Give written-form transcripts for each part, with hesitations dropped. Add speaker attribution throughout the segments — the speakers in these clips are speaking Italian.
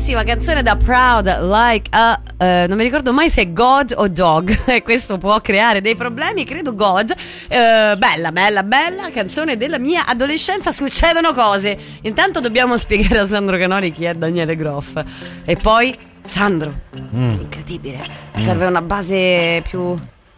Speaker 1: bellissima canzone da Proud Like a non mi ricordo mai se è God o Dog e questo può creare dei problemi, credo God. Bella canzone della mia adolescenza. Succedono cose. Intanto dobbiamo spiegare a Sandro Canori chi è Daniele Groff. E poi Sandro, incredibile, serve una base più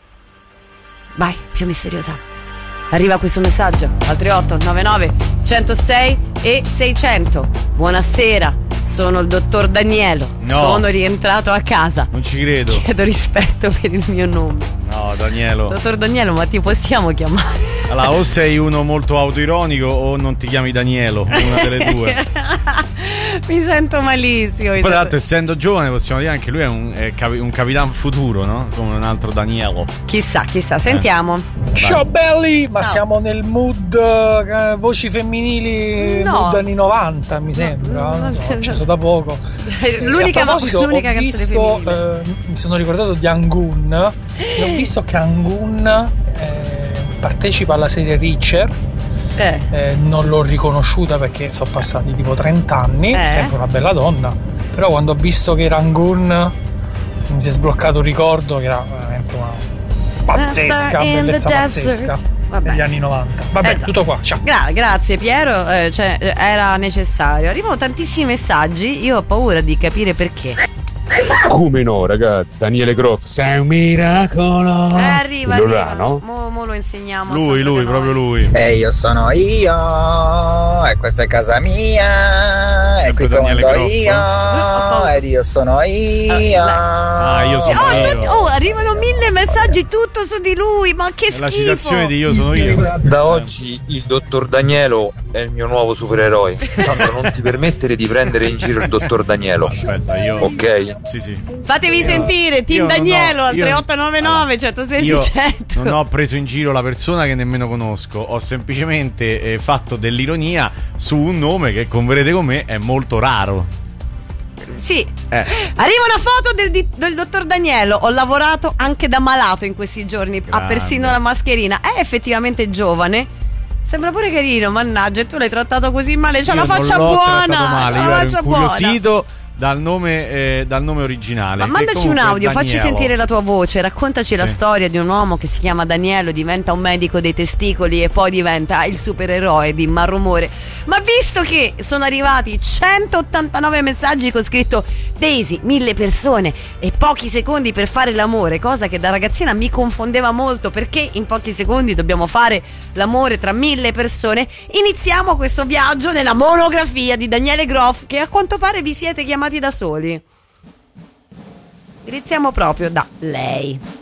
Speaker 1: misteriosa. Arriva questo messaggio al 3899 106 e 600. Buonasera, sono il dottor Danielo.
Speaker 2: No.
Speaker 1: Sono rientrato a casa.
Speaker 2: Non ci credo.
Speaker 1: Chiedo rispetto per il mio nome.
Speaker 2: No, Danielo.
Speaker 1: Dottor Danielo, ma ti possiamo chiamare?
Speaker 2: Allora, o sei uno molto autoironico o non ti chiami Danielo, una delle due.
Speaker 1: Mi sento malissimo.
Speaker 2: Poi tra l'altro, essendo giovane, possiamo dire anche lui è un capitan futuro, no? Come un altro Danielo.
Speaker 1: Chissà, sentiamo.
Speaker 3: Ciao belli, ma
Speaker 1: Ciao.
Speaker 3: siamo nel mood voci femminili,
Speaker 1: No.
Speaker 3: mood anni 90 mi sembra, non so, ho acceso da poco.
Speaker 1: L'unica
Speaker 3: A proposito,
Speaker 1: l'unica
Speaker 3: ho
Speaker 1: canzone
Speaker 3: visto,
Speaker 1: femminile.
Speaker 3: mi sono ricordato di Angun e ho visto che Angun partecipa alla serie Reacher. Non l'ho riconosciuta perché sono passati tipo 30 anni, sempre una bella donna, però quando ho visto che era Angun mi si è sbloccato un ricordo che era veramente una pazzesca, bellezza pazzesca degli anni 90. Vabbè, tutto qua, ciao.
Speaker 1: Grazie Piero, era necessario. Arrivano tantissimi messaggi, io ho paura di capire perché.
Speaker 4: Come no, ragazzi? Daniele Groff, sei un miracolo.
Speaker 1: Arriva.
Speaker 4: No?
Speaker 1: Mo lo insegniamo.
Speaker 2: Lui, proprio lui.
Speaker 5: Io sono io, e questa è casa mia,
Speaker 2: Sempre
Speaker 5: e qui
Speaker 2: Daniele
Speaker 5: comando
Speaker 2: Groff.
Speaker 5: io, ed io sono io.
Speaker 2: Io sono io.
Speaker 1: Arrivano 1000 messaggi tutto su di lui, ma che schifo.
Speaker 2: La citazione di Io sono io.
Speaker 6: Da oggi il dottor Danielo è il mio nuovo supereroe. Sandro, non ti permettere di prendere in giro il dottor Danielo.
Speaker 2: Aspetta, io.
Speaker 6: Ok?
Speaker 2: Sì.
Speaker 1: Fatevi sentire, Team Danielo al 3899 106
Speaker 2: Io
Speaker 1: 600.
Speaker 2: non ho preso in giro la persona che nemmeno conosco, ho semplicemente fatto dell'ironia su un nome che, converrete con me, è molto raro.
Speaker 1: Sì. Arriva una foto del dottor Danielo. Ho lavorato anche da malato in questi giorni. Ha persino la mascherina. È effettivamente giovane. Sembra pure carino, mannaggia. E tu l'hai trattato così male. C'ha
Speaker 2: Io
Speaker 1: la faccia
Speaker 2: non l'ho
Speaker 1: buona.
Speaker 2: trattato male, io ero
Speaker 1: faccia
Speaker 2: incuriosito dal nome originale.
Speaker 1: Ma mandaci
Speaker 2: comunque
Speaker 1: un audio, facci
Speaker 2: Danielo.
Speaker 1: sentire la tua voce. Raccontaci la storia di un uomo che si chiama Danielo, diventa un medico dei testicoli e poi diventa il supereroe di Marrumore. Ma visto che sono arrivati 189 messaggi con scritto Daisy, 1000 persone e pochi secondi per fare l'amore, cosa che da ragazzina mi confondeva molto, perché in pochi secondi dobbiamo fare l'amore tra 1000 persone, iniziamo questo viaggio nella monografia di Daniele Groff, che a quanto pare vi siete chiamati da soli. Iniziamo proprio da lei.